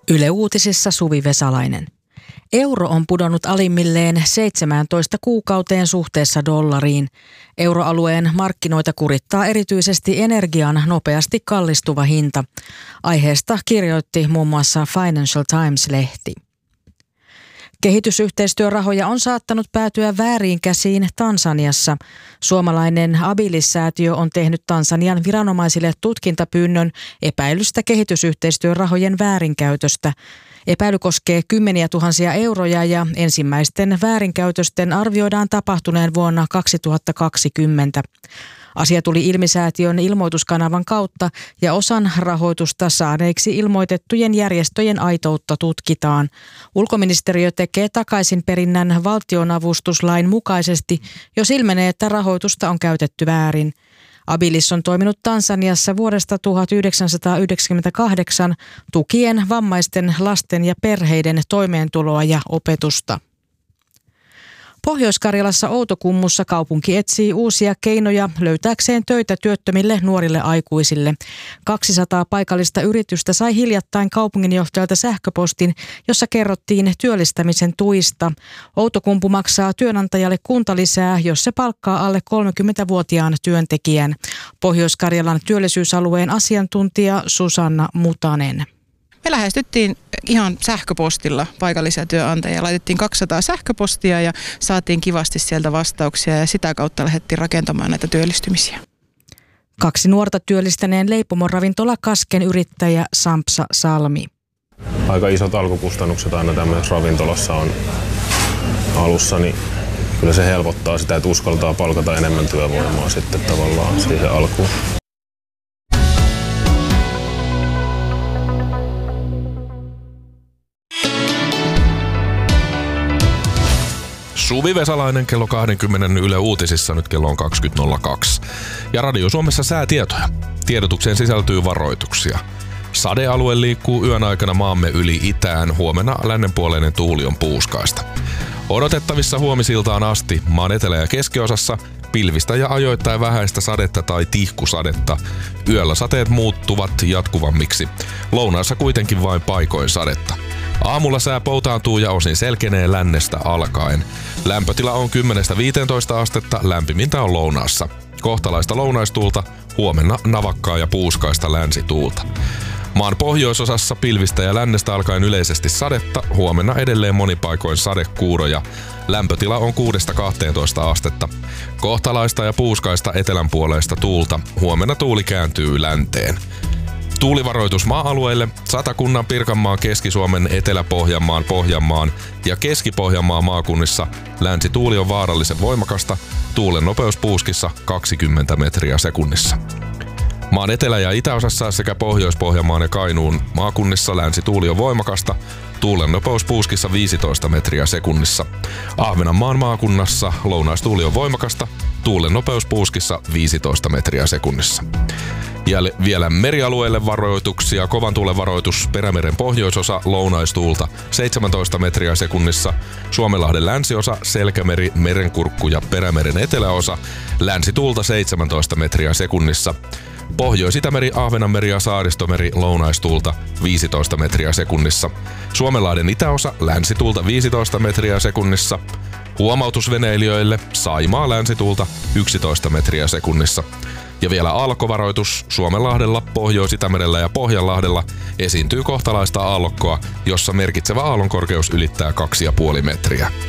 Yle Uutisissa Suvi Vesalainen. Euro on pudonnut alimmilleen 17 kuukauteen suhteessa dollariin. Euroalueen markkinoita kurittaa erityisesti energian nopeasti kallistuva hinta. Aiheesta kirjoitti muun muassa Financial Times-lehti. Kehitysyhteistyörahoja on saattanut päätyä vääriin käsiin Tansaniassa. Suomalainen Abilis-säätiö on tehnyt Tansanian viranomaisille tutkintapyynnön epäilystä kehitysyhteistyörahojen väärinkäytöstä. Epäily koskee kymmeniä tuhansia euroja ja ensimmäisten väärinkäytösten arvioidaan tapahtuneen vuonna 2020. Asia tuli ilmi säätiön ilmoituskanavan kautta ja osan rahoitusta saaneiksi ilmoitettujen järjestöjen aitoutta tutkitaan. Ulkoministeriö tekee takaisinperinnän valtionavustuslain mukaisesti, jos ilmenee, että rahoitusta on käytetty väärin. Abilis on toiminut Tansaniassa vuodesta 1998 tukien vammaisten lasten ja perheiden toimeentuloa ja opetusta. Pohjois-Karjalassa Outokummussa kaupunki etsii uusia keinoja löytääkseen töitä työttömille nuorille aikuisille. 200 paikallista yritystä sai hiljattain kaupunginjohtajalta sähköpostin, jossa kerrottiin työllistämisen tuista. Outokumpu maksaa työnantajalle kuntalisää, jos se palkkaa alle 30-vuotiaan työntekijän. Pohjois-Karjalan työllisyysalueen asiantuntija Susanna Mutanen. Me lähestyttiin ihan sähköpostilla paikallisia työnantajia. Laitettiin 200 sähköpostia ja saatiin kivasti sieltä vastauksia ja sitä kautta lähdettiin rakentamaan näitä työllistymisiä. 2 nuorta työllistäneen leipomon ravintola Kasken yrittäjä Sampsa Salmi. Aika isot alkukustannukset aina tämmöisessä ravintolassa on alussa, niin kyllä se helpottaa sitä, että uskaltaa palkata enemmän työvoimaa sitten tavallaan siihen alkuun. Suvi Vesalainen kello 20 Yle Uutisissa, nyt kello on 20.02. Ja Radio Suomessa säätietoja. Tiedotukseen sisältyy varoituksia. Sadealue liikkuu yön aikana maamme yli itään, huomenna lännenpuoleinen tuuli on puuskaista. Odotettavissa huomisiltaan asti maan etelä- ja keskiosassa pilvistä ja ajoittain vähäistä sadetta tai tihkusadetta. Yöllä sateet muuttuvat jatkuvammiksi. Lounaassa kuitenkin vain paikoin sadetta. Aamulla sää poutaantuu ja osin selkenee lännestä alkaen. Lämpötila on 10-15 astetta, lämpimintä on lounaassa. Kohtalaista lounaistuulta, huomenna navakkaa ja puuskaista länsituulta. Maan pohjoisosassa pilvistä ja lännestä alkaen yleisesti sadetta, huomenna edelleen monipaikoin sadekuuroja. Lämpötila on 6-12 astetta. Kohtalaista ja puuskaista etelänpuoleista tuulta, huomenna tuuli kääntyy länteen. Tuulivaroitus maa-alueille: Satakunnan, Pirkanmaan, Keski-Suomen, Etelä-Pohjanmaan, Pohjanmaan ja Keski-Pohjanmaan maakunnissa länsituuli on vaarallisen voimakasta, tuulen nopeus puuskissa 20 metriä sekunnissa. Maan etelä- ja itäosassa sekä Pohjois-Pohjanmaan ja Kainuun maakunnissa länsituuli on voimakasta, tuulen nopeus puuskissa 15 metriä sekunnissa. Ahvenanmaan maakunnassa lounaistuuli on voimakasta, tuulen nopeus puuskissa 15 metriä sekunnissa. Ja vielä merialueille varoituksia: kovan tuulen varoitus Perämeren pohjoisosa, lounaistuulta 17 metriä sekunnissa. Suomenlahden länsiosa, Selkämeri, Merenkurkku ja Perämeren eteläosa, länsituulta 17 metriä sekunnissa. Pohjois-Itämeri, Ahvenanmeri ja Saaristomeri, lounaistuulta 15 metriä sekunnissa. Suomenlahden itäosa, länsituulta 15 metriä sekunnissa. Huomautus veneilijöille: Saimaa, länsituulta 11 metriä sekunnissa. Ja vielä aallokkovaroitus: Suomenlahdella, Pohjois-Itämerellä ja Pohjanlahdella esiintyy kohtalaista aallokkoa, jossa merkitsevä aallonkorkeus ylittää 2,5 metriä.